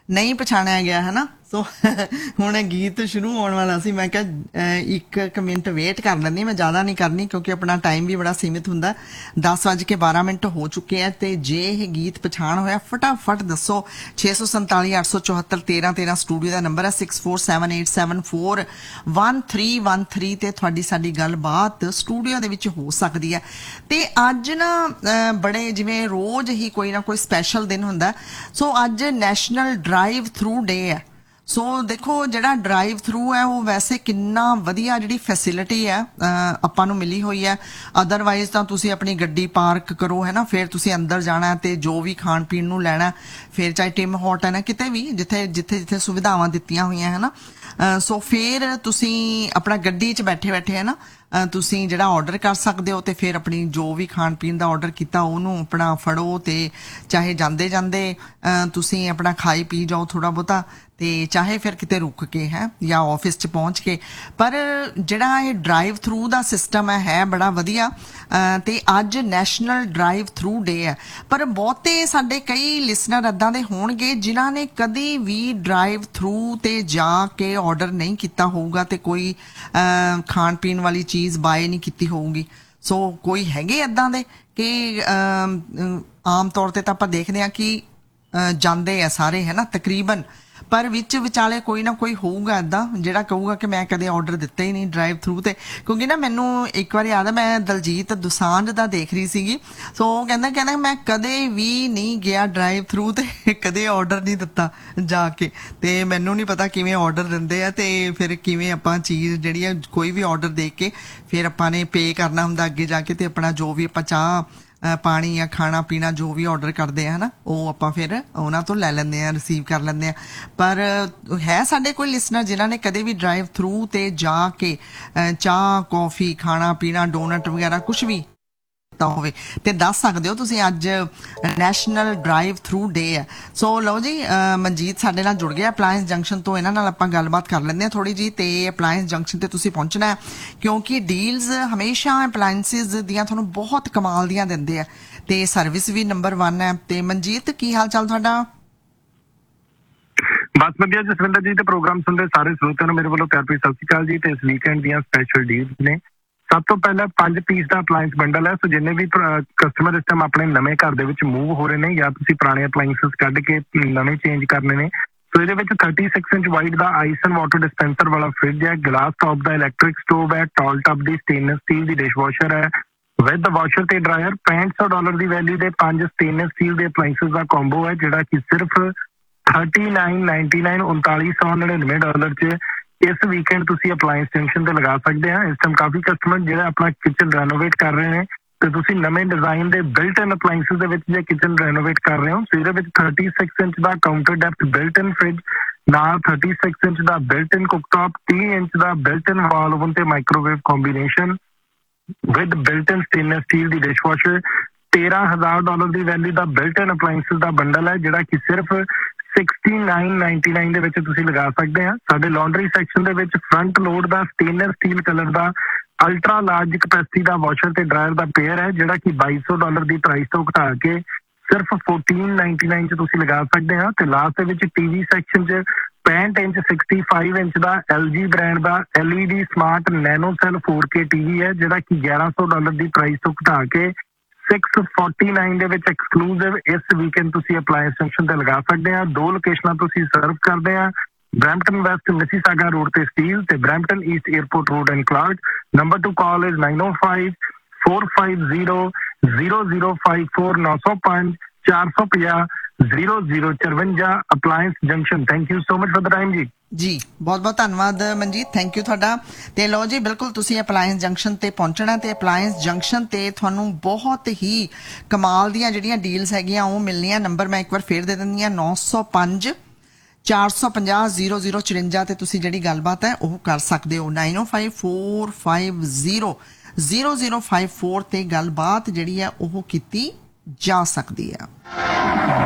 नहीं पछाणिया गया है ना। सो हुण गीत शुरू होने वाला सी, मैं क्या एक मिनट वेट कर लैंदी, मैं ज़्यादा नहीं करनी क्योंकि अपना टाइम भी बड़ा सीमित हुंदा। 10:12 हो चुके हैं ते जे ये गीत पछाण होया फटाफट दसो। 647 874 13 13 स्टूडियो का नंबर है। 6478741313 ते तुहाडी साडी गलबात स्टूडियो दे विच हो सकदी है। ते अज ना बड़े जिवें रोज़ ही कोई ना कोई स्पैशल दिन हुंदा। सो अज नैशनल ड्राइव थ्रू डे है। सो देखो जिहड़ा ड्राइव थ्रू है वो वैसे किन्ना वधिया जिहड़ी फैसिलिटी है आपां नूं मिली हुई है। अदरवाइज तां तुसीं अपनी गड्डी पार्क करो है ना, फिर तुसीं अंदर जाना ते जो भी खाण पीण नूं लैणा, फिर चाहे टिम हॉटन है किते भी जिथे जिथे जिथे सुविधावां दित्तियां होईयां है ना। सो फिर तुसीं अपना गड्डी च बैठे बैठे है ना तुसीं जिहड़ा ऑर्डर कर सकदे हो ते फिर अपनी जो भी खाण पीण दा ऑर्डर कीता ओनू अपना फड़ो ते चाहे जांदे जांदे तुसीं अपना खाई पी जाओ थोड़ा बहुता, ते चाहे फिर किते रुक के है या ऑफिस च पहुंच के। पर जिहड़ा ये ड्राइव थ्रू दा सिस्टम है बड़ा वधिया। ते अज नैशनल ड्राइव थ्रू डे है। पर बहुते साडे कई लिसनर इदां दे होणगे जिन्हां ने कदी भी ड्राइव थ्रू ते जाके ऑर्डर नहीं किया होऊगा ते कोई खाण पीण वाली चीज़ बाय नहीं की होऊगी। सो कोई हैगे इदां दे कि आम तौर ते तां आपां देखदे आ कि जांदे आ सारे है ना तकरीबन, पर विच विचाले कोई ना कोई होऊगा इदां जिहड़ा कहूगा कि मैं कदे ऑर्डर दिता ही नहीं ड्राइव थ्रू ते। क्योंकि ना मैनू एक बार याद है मैं दलजीत दोसांझ दा देख रही सीगी। सो कहंदा मैं कदे भी नहीं गया ड्राइव थ्रू ते कदे ऑर्डर नहीं दिता जाके, ते मैनू नहीं पता किवें ऑर्डर दिंदे आ ते फिर किवें आपां चीज़ जिहड़ी है कोई भी ऑर्डर दे के फिर आपां ने पे करना हुंदा अगे जाके ते अपना जो भी आपां चाह पानी या खाना पीना जो भी ऑर्डर करते हैं ना वो आपां फिर उन्हां तो लै लैंदे आ, रिसीव कर लैंदे आ। पर है साडे कोई लिसनर जिन्हां ने कदे भी ड्राइव थ्रू ते जाके चाह कॉफी खाना पीना डोनट वगैरह कुछ भी होवे ते दस सकदे हो तुसीं। अज नैशनल ड्राइव थ्रू डे है। सो लो जी मनजीत साडे नाल जुड़ गया अपलायंस जंक्शन तो, इन्हां नाल आपां गलबात कर लैंदे आ थोड़ी जी। ते अपलायंस जंक्शन ते तुसीं पहुंचना है क्योंकि डील्स हमेशा अपलायंसिस दियां तुहानूं बहुत कमाल दियां दिंदे आ ते सर्विस भी नंबर 1 है। ते मनजीत की हाल चाल तुहाडा? बस वधिया जसविंदर जी, ते प्रोग्राम सुनते सारे श्रोतिਆਂ ਨੂੰ ਮੇਰੇ ਵੱਲੋਂ ਪਿਆਰ ਭਰੀ ਸਤਿ ਸ਼੍ਰੀ ਅਕਾਲ ਜੀ। ਤੇ ਇਸ ਵੀਕਐਂਡ ਦੀਆਂ ਸਪੈਸ਼ਲ ਡੀਲਸ ਨੇ। सब तो पहले 5 पीस का अपलायंस बंडल है। सो जिन्हें भी कस्टमर इस टाइम अपने नवे घर दे विच मूव हो रहे हैं या तुसीं पुराने अपलायंसिस कढ के नवे चेंज करने ने, तो ये 36 इंच वाइड का आइस एंड वाटर डिस्पेंसर वाला फ्रिज है, ग्लास टॉप का इलैक्ट्रिक स्टोव है, टॉल टॉप की स्टेनलेस स्टील की डिशवॉशर है विद वॉशर ते ड्रायर। $65 की वैल्यू के 5 स्टेनलेस स्टील के अपलायंसिस का कॉम्बो है जिहड़ा कि सिर्फ $39.99 $3999 च इस वीकेंड तुसी अपलायंस जंक्शन ते लगा सकते हैं। इस टाइम काफी कस्टमर जिहड़े अपना किचन रेनोवेट कर रहे हैं ते तुसी नवे design they built in अपलायंसिस they which J kitchen renovate कर रहे हो तो इहदे विच 36 इंच दा counter depth built in fridge नाल 36 इंच दा बिल्ट इन कुकटॉप, 30 इंच दा बिल्ट इन वॉल ओवन ते microwave combination with built in stainless steel the dishwasher. $13,000 की वैल्यू का बिल्ट इन अपलायंसिस का बंडल है जिहड़ा कि सिर्फ $69.99 ਦੇ ਵਿੱਚ ਤੁਸੀਂ ਲਗਾ ਸਕਦੇ ਆ। ਸਾਡੇ ਲਾਂਡਰੀ ਸੈਕਸ਼ਨ ਦੇ ਵਿੱਚ ਫਰੰਟ ਲੋਡ ਦਾ ਸਟੇਨਲੈਸ ਸਟੀਲ ਕਲਰ ਦਾ ਅਲਟਰਾ ਲਾਰਜ ਕਪੈਸਿਟੀ ਦਾ ਵਾਸ਼ਰ ਤੇ ਡਰਾਇਰ ਦਾ ਪੇਅਰ ਹੈ ਜਿਹੜਾ ਕਿ $2200 ਦੀ ਪ੍ਰਾਈਸ ਤੋਂ ਘਟਾ ਕੇ ਸਿਰਫ $1499 ਚ ਤੁਸੀਂ ਲਗਾ ਸਕਦੇ ਆ। ਤੇ ਲਾਸਟ ਦੇ ਵਿੱਚ ਟੀਵੀ ਸੈਕਸ਼ਨ ਚ 65 ਇੰਚ 65 ਇੰਚ ਦਾ LG ਬ੍ਰਾਂਡ ਦਾ LED smart nano cell 4K TV ਹੈ ਜਿਹੜਾ ਕਿ $1100 ਦੀ ਪ੍ਰਾਈਸ ਤੋਂ ਘਟਾ ਕੇ $649 ਦੇ ਵਿੱਚ ਐਕਸਕਲੂਸਿਵ ਇਸ ਵੀਕਐਂਡ ਤੁਸੀਂ ਅਪਲਾਇੰਸ ਜੰਕਸ਼ਨ ਤੇ ਲਗਾ ਸਕਦੇ ਆ। ਦੋ ਲੋਕੇਸ਼ਨਾਂ ਤੁਸੀਂ ਸਰਵ ਕਰਦੇ ਆ, ਬਰੈਂਪਟਨ ਵੈਸਟ ਮਿਸੀਸਾਗਾ ਰੋਡ ਤੇ ਸਟੀਲ ਤੇ Brampton East airport road and Clark. Number two call is 905 450 0054 905 450 0054 appliance junction. Thank you so much for the time जी। जी बहुत बहुत धन्यवाद मनजीत, थैंक यू तुहाडा। ते लो जी बिल्कुल तुसी अपलायंस जंक्शन ते पहुंचना ते अपलायंस जंक्शन ते तुहानू बहुत ही कमाल दियां जिहड़ियां डील्स हैगियां वो मिलनियां। नंबर मैं एक बार फिर दे दिंदी 905 450 0054 ते तुसी जिहड़ी गलबात है वो कर सकदे हो। 905 450 0054 ते गलबात जिहड़ी है वो कीती जा सकदी है।